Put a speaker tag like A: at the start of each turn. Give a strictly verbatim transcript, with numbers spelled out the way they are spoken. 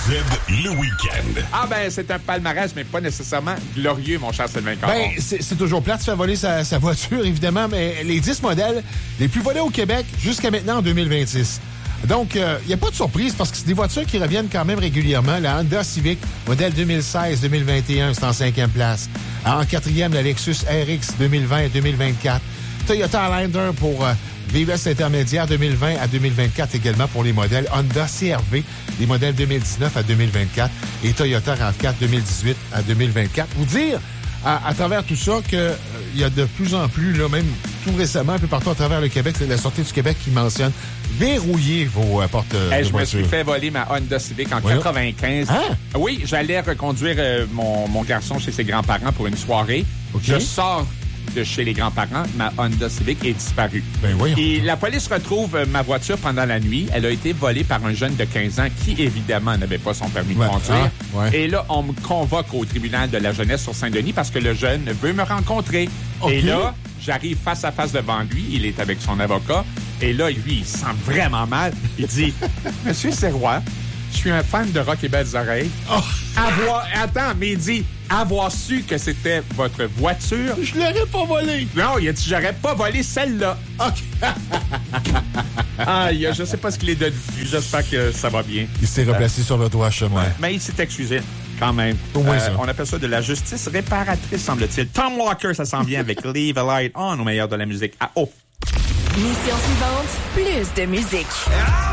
A: le week-end.
B: Ah ben, c'est un palmarès, mais pas nécessairement glorieux, mon cher Sylvain Caron.
C: Ben, c'est, c'est toujours plate de se faire voler sa, sa voiture, évidemment, mais les dix modèles les plus volés au Québec jusqu'à maintenant en deux mille vingt-six. Donc, il euh, n'y a pas de surprise parce que c'est des voitures qui reviennent quand même régulièrement. La Honda Civic, modèle deux mille seize deux mille vingt et un, c'est en cinquième place. En quatrième, la Lexus R X deux mille vingt deux mille vingt-quatre. Toyota Highlander pour euh, V U S intermédiaire deux mille vingt à deux mille vingt-quatre également pour les modèles Honda C R V, les modèles deux mille dix-neuf à deux mille vingt-quatre et Toyota RAV quatre deux mille dix-huit à deux mille vingt-quatre. Vous dire, à, à travers tout ça, qu'il euh, y a de plus en plus, là, même tout récemment, un peu partout à travers le Québec, c'est la Sûreté du Québec qui mentionne verrouiller vos euh, portes euh,
B: hey,
C: de
B: je
C: voiture.
B: me suis fait voler ma Honda Civic en
C: Voilà.
B: quatre-vingt-quinze.
C: Hein?
B: Oui, j'allais reconduire euh, mon, mon garçon chez ses grands-parents pour une soirée.
C: OK.
B: Je sors de chez les grands-parents, ma Honda Civic est disparue.
C: Ben voyons.
B: Et la police retrouve euh, ma voiture pendant la nuit. Elle a été volée par un jeune de quinze ans qui, évidemment, n'avait pas son permis de
C: Ouais.
B: conduire.
C: Ah, ouais.
B: Et là, on me convoque au tribunal de la jeunesse sur Saint-Denis parce que le jeune veut me rencontrer.
C: OK.
B: Et là, j'arrive face à face devant lui. Il est avec son avocat. Et là, lui, il se sent vraiment mal. Il dit, « Monsieur Serrois, je suis un fan de Rock et Belles Oreilles.
C: Oh.
B: Avoir... Attends, mais il dit, avoir su que c'était votre voiture...
C: Je l'aurais pas volé.
B: Non, il a dit, j'aurais pas volé celle-là.
C: OK.
B: Ah, il a- je sais pas ce qu'il est devenu. J'espère que ça va bien.
C: Il s'est replacé sur le droit chemin.
B: Mais il s'est excusé, quand même.
C: Au moins ça.
B: On appelle ça de la justice réparatrice, semble-t-il. Tom Walker, ça s'en vient avec Leave a Light On, au meilleur de la musique. Ah, oh!
D: Mission suivante, plus de musique.